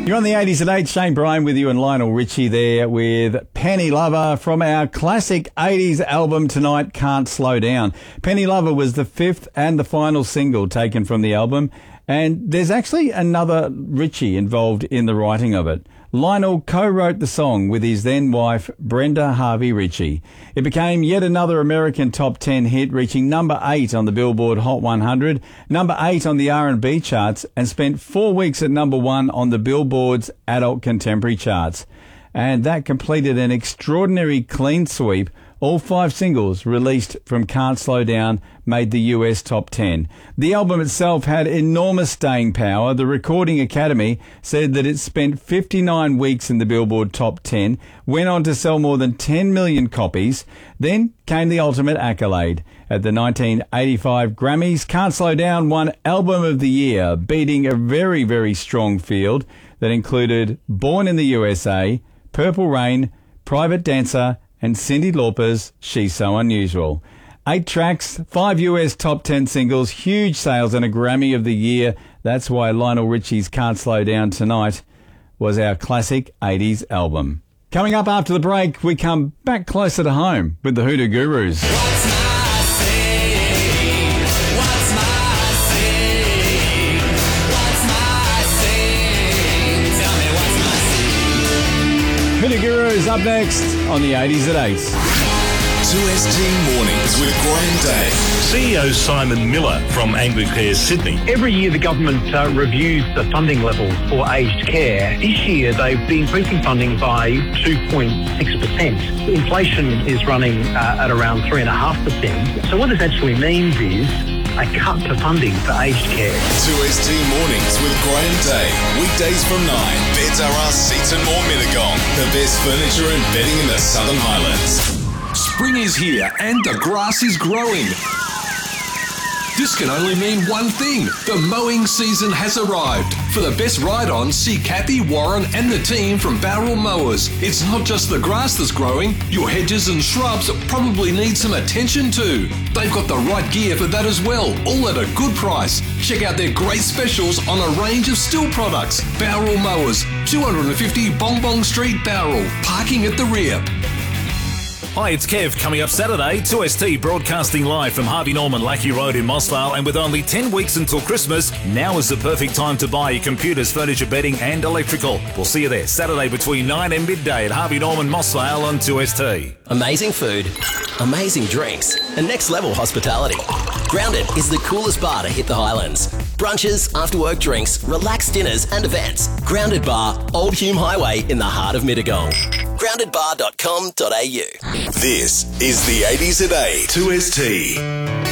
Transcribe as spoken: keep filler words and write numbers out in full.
You're on the eighties at eight. Shane Bryan with you and Lionel Richie there with Penny Lover from our classic eighties album tonight, Can't Slow Down. Penny Lover was the fifth and the final single taken from the album, and there's actually another Richie involved in the writing of it. Lionel co-wrote the song with his then-wife, Brenda Harvey Ritchie. It became yet another American top ten hit, reaching number eight on the Billboard Hot one hundred, number eight on the R and B charts, and spent four weeks at number one on the Billboard's Adult Contemporary charts. And that completed an extraordinary clean sweep. All five singles released from Can't Slow Down made the U S top ten. The album itself had enormous staying power. The Recording Academy said that it spent fifty-nine weeks in the Billboard top ten, went on to sell more than ten million copies. Then came the ultimate accolade. At the nineteen eighty-five Grammys, Can't Slow Down won Album of the Year, beating a very, very strong field that included Born in the U S A, Purple Rain, Private Dancer, and Cyndi Lauper's She's So Unusual. Eight tracks, five U S top ten singles, huge sales, and a Grammy of the Year. That's why Lionel Richie's Can't Slow Down tonight was our classic eighties album. Coming up after the break, we come back closer to home with the Hoodoo Gurus. What's my sin? What's my sin? What's my sin? Tell me what's my sin? Hoodoo Gurus up next on the eighties at eight. two S T Mornings with Graham Day. C E O Simon Miller from Anglicare Sydney. Every year the government uh, reviews the funding level for aged care. This year they've been increasing funding by two point six percent. Inflation is running uh, at around three point five percent. So what this actually means is a cut to funding for aged care. two S T Mornings with Graham Day. Weekdays from nine. Beds R Us, Seats and More Mittagong. The best furniture and bedding in the Southern Highlands. Spring is here and the grass is growing. This can only mean one thing. The mowing season has arrived. For the best ride-on, see Kathy, Warren and the team from Barrel Mowers. It's not just the grass that's growing. Your hedges and shrubs probably need some attention too. They've got the right gear for that as well, all at a good price. Check out their great specials on a range of Stihl products. Barrel Mowers, two fifty Bong Bong Street, Barrel. Parking at the rear. Hi, it's Kev. Coming up Saturday, two S T broadcasting live from Harvey Norman Lackey Road in Mossvale, and with only ten weeks until Christmas, now is the perfect time to buy your computers, furniture, bedding and electrical. We'll see you there Saturday between nine and midday at Harvey Norman Mossvale on two S T. Amazing food, amazing drinks, and next level hospitality. Grounded is the coolest bar to hit the Highlands. Brunches, after work drinks, relaxed dinners and events. Grounded Bar, Old Hume Highway in the heart of Mittagong. grounded bar dot com dot a u. This is the eighties at eight. two S T.